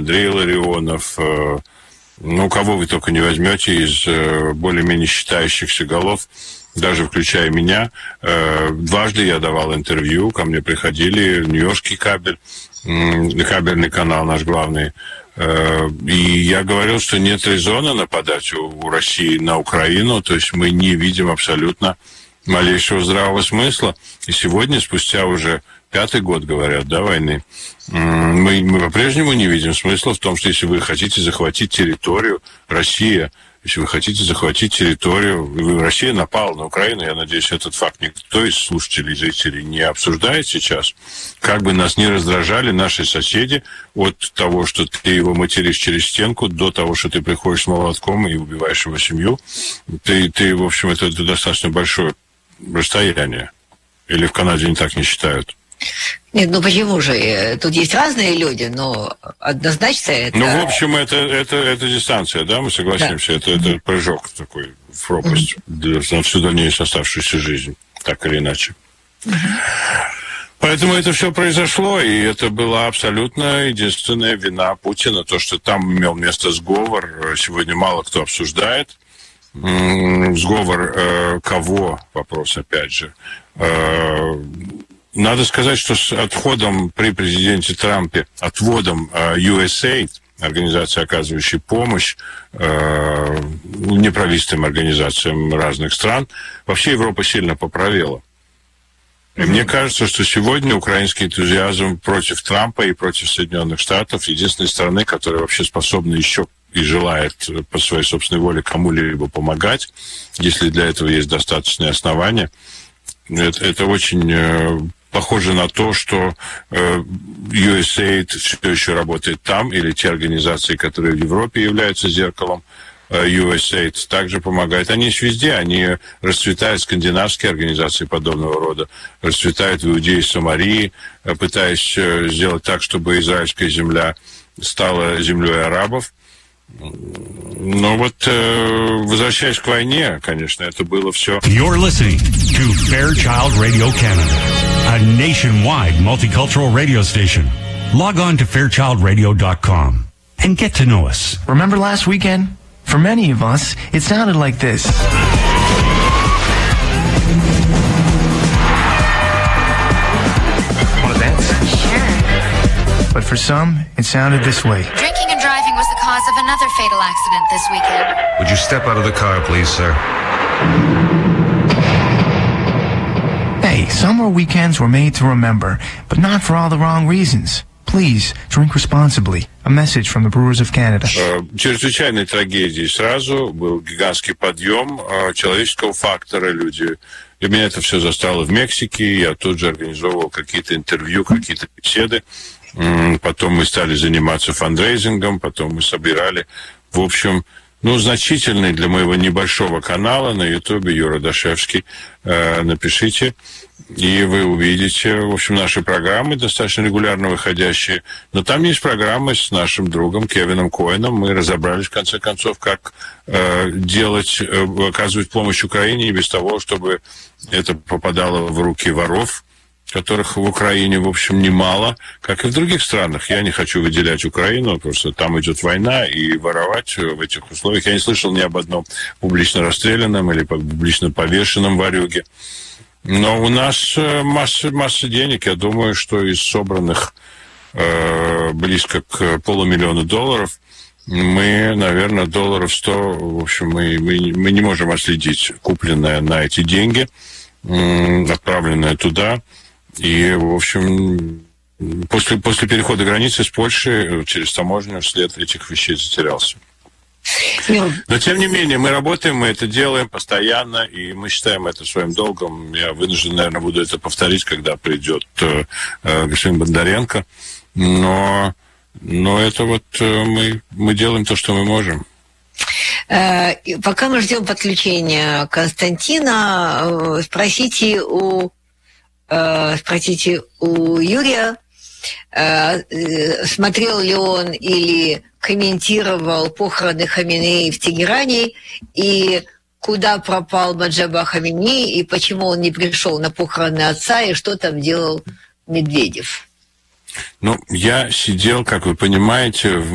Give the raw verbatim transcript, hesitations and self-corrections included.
Андрей Ларионов, ну, кого вы только не возьмете из более-менее считающихся голов, даже включая меня. Дважды я давал интервью, ко мне приходили, Нью-Йоркский кабель, кабельный канал наш главный. И я говорил, что нет резона нападать у России на Украину, то есть мы не видим абсолютно малейшего здравого смысла. И сегодня, спустя уже пятый год, говорят, да, войны, мы, мы по-прежнему не видим смысла в том, что если вы хотите захватить территорию, Россия, если вы хотите захватить территорию, Россия напала на Украину, я надеюсь, этот факт никто из слушателей и зрителей не обсуждает сейчас, как бы нас не раздражали наши соседи от того, что ты его материшь через стенку, до того, что ты приходишь с молотком и убиваешь его семью, ты, ты в общем, это, это достаточно большое расстояние. Или в Канаде не так не считают? Нет, ну почему же? Тут есть разные люди, но однозначно это... Ну, в общем, это, это, это дистанция, да, мы согласимся, да. это, это прыжок такой в пропасть mm-hmm. для, на всю дальнейшую оставшуюся жизнь, так или иначе. Mm-hmm. Поэтому это все произошло, и это была абсолютно единственная вина Путина, то, что там имел место сговор, сегодня мало кто обсуждает. Сговор э, кого? Вопрос, опять же. Э, надо сказать, что с отходом при президенте Трампе, отводом э, ю эс эй ай, организации, оказывающей помощь э, неправительственным организациям разных стран, вообще Европа сильно поправела. И mm-hmm. мне кажется, что сегодня украинский энтузиазм против Трампа и против Соединенных Штатов единственной страны, которая вообще способна еще и желает по своей собственной воле кому-либо помогать, если для этого есть достаточные основания. Это, это очень э, похоже на то, что э, ю эс эй ай все еще работает там, или те организации, которые в Европе являются зеркалом э, ю эс эй ай, также помогают. Они есть везде, они расцветают, скандинавские организации подобного рода, расцветают в Иудее и Самарии, э, пытаясь э, сделать так, чтобы израильская земля стала землей арабов. Но вот, э, возвращаясь к войне, конечно, это было все... You're listening to Fairchild Radio Canada, a nationwide multicultural radio station. Log on to fairchild radio dot com and get to know us. Remember last weekend? For many of us, it sounded like this. Want to dance? Sure. But for some, it sounded this way. Drinking and driving was the cause of another fatal accident this weekend. Would you step out of the car, please, sir? Hey, summer weekends were made to remember, but not for all the wrong reasons. Please, drink responsibly. A message from the Brewers of Canada. Чрезвычайной трагедией сразу был гигантский подъем человеческого фактора. Люди... И меня это все застало в Мексике. Я тут же организовывал какие-то интервью, какие-то беседы. Потом мы стали заниматься фандрейзингом, потом мы собирали, в общем, ну, значительный для моего небольшого канала на Ютубе Юра Дашевский. Э, напишите, и вы увидите, в общем, наши программы, достаточно регулярно выходящие. Но там есть программы с нашим другом Кевином Коэном. Мы разобрались, в конце концов, как э, делать, э, оказывать помощь Украине не без того, чтобы это попадало в руки воров, которых в Украине, в общем, немало, как и в других странах. Я не хочу выделять Украину, просто там идет война, и воровать в этих условиях. Я не слышал ни об одном публично расстрелянном или публично повешенном ворюге. Но у нас масса, масса денег. Я думаю, что из собранных э, близко к полумиллиона долларов мы, наверное, долларов сто, в общем, мы, мы, мы не можем отследить купленное на эти деньги, э, отправленное туда. И, в общем, после, после перехода границы с Польшей через таможню след этих вещей затерялся. Но, тем не менее, мы работаем, мы это делаем постоянно, и мы считаем это своим долгом. Я вынужден, наверное, буду это повторить, когда придет э, господин Бондаренко. Но, но это вот э, мы, мы делаем то, что мы можем. Пока мы ждем подключения Константина, спросите у... Спросите у Юрия, смотрел ли он или комментировал похороны Хаминеи в Тегеране, и куда пропал Маджаба Хаминеи, и почему он не пришел на похороны отца, и что там делал Медведев. Ну, я сидел, как вы понимаете, в